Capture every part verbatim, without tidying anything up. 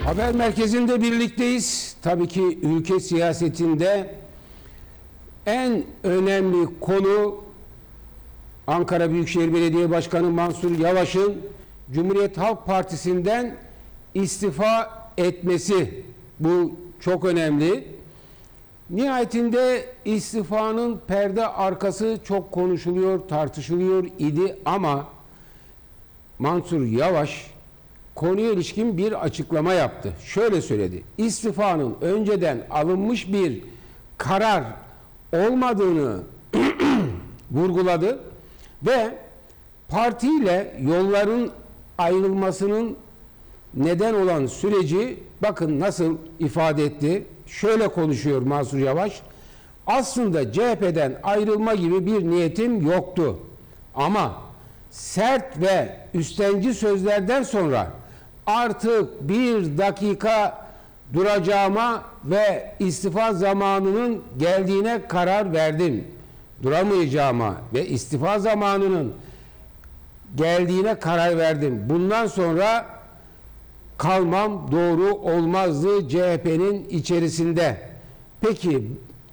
Haber merkezinde birlikteyiz. Tabii ki ülke siyasetinde en önemli konu Ankara Büyükşehir Belediye Başkanı Mansur Yavaş'ın Cumhuriyet Halk Partisi'nden istifa etmesi. Bu çok önemli. Nihayetinde istifanın perde arkası çok konuşuluyor, tartışılıyor idi ama Mansur Yavaş konuya ilişkin bir açıklama yaptı. Şöyle söyledi: İstifanın önceden alınmış bir karar olmadığını vurguladı ve partiyle yolların ayrılmasının neden olan süreci bakın nasıl ifade etti. Şöyle konuşuyor Mansur Yavaş: aslında C H P'den ayrılma gibi bir niyetim yoktu. Ama sert ve üstenci sözlerden sonra artık bir dakika duracağıma ve istifa zamanının geldiğine karar verdim. Duramayacağıma ve istifa zamanının geldiğine karar verdim. Bundan sonra kalmam doğru olmazdı C H P'nin içerisinde. Peki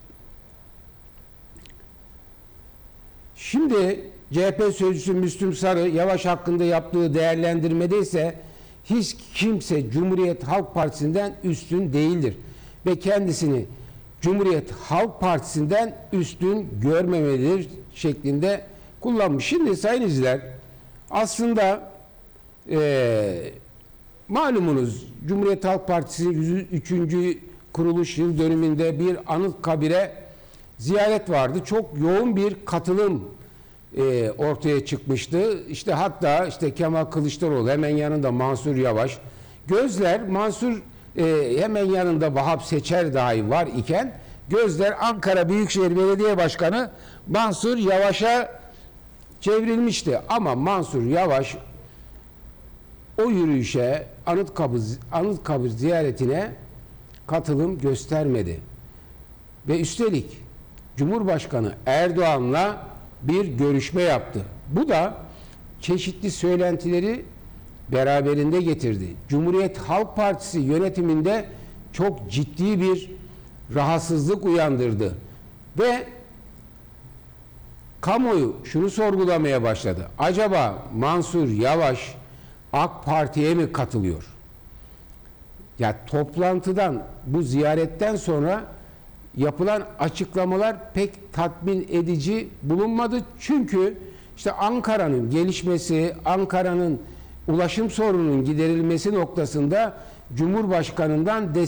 şimdi C H P sözcüsü Müslüm Sarı Yavaş hakkında yaptığı değerlendirmede ise hiç kimse Cumhuriyet Halk Partisi'nden üstün değildir ve kendisini Cumhuriyet Halk Partisi'nden üstün görmemelidir şeklinde kullanmış. Şimdi sayın izleyiciler, aslında e, malumunuz Cumhuriyet Halk Partisi yüz üçüncü kuruluş yıl dönümünde bir Anıtkabir'e ziyaret vardı. Çok yoğun bir katılım e, ortaya çıkmıştı. İşte hatta işte Kemal Kılıçdaroğlu, hemen yanında Mansur Yavaş. Gözler Mansur e, hemen yanında Vahap Seçer dahi var iken gözler Ankara Büyükşehir Belediye Başkanı Mansur Yavaş'a çevrilmişti. Ama Mansur Yavaş o yürüyüşe, Anıtkabir, Anıtkabir ziyaretine katılım göstermedi. Ve üstelik Cumhurbaşkanı Erdoğan'la bir görüşme yaptı. Bu da çeşitli söylentileri beraberinde getirdi. Cumhuriyet Halk Partisi yönetiminde çok ciddi bir rahatsızlık uyandırdı. Ve kamuoyu şunu sorgulamaya başladı: acaba Mansur Yavaş AK Parti'ye mi katılıyor? Ya toplantıdan, bu ziyaretten sonra yapılan açıklamalar pek tatmin edici bulunmadı. Çünkü işte Ankara'nın gelişmesi, Ankara'nın ulaşım sorununun giderilmesi noktasında Cumhurbaşkanı'ndan destek